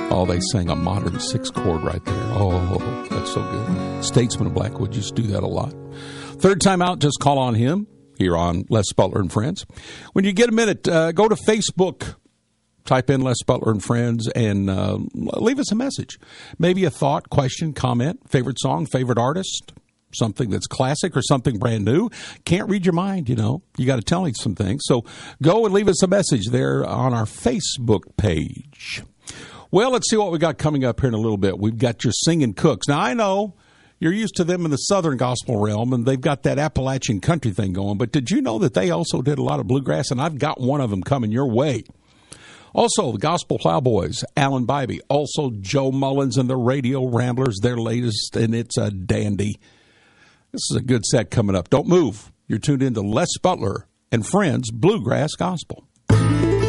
Oh, they sang a modern 6-chord right there. Oh, that's so good. Statesman of Blackwood used to do that a lot. Third time out, just call on him here on Les Butler and Friends. When you get a minute, go to Facebook, type in Les Butler and Friends, and leave us a message. Maybe a thought, question, comment, favorite song, favorite artist, something that's classic or something brand new. Can't read your mind, you know. You got to tell me some things. So go and leave us a message there on our Facebook page. Well, let's see what we got coming up here in a little bit. We've got your Singing Cooks. Now, I know you're used to them in the Southern gospel realm, and they've got that Appalachian country thing going. But did you know that they also did a lot of bluegrass? And I've got one of them coming your way. Also, the Gospel Plowboys, Alan Bybee. Also, Joe Mullins and the Radio Ramblers, their latest, and it's a dandy. This is a good set coming up. Don't move. You're tuned in to Les Butler and Friends Bluegrass Gospel.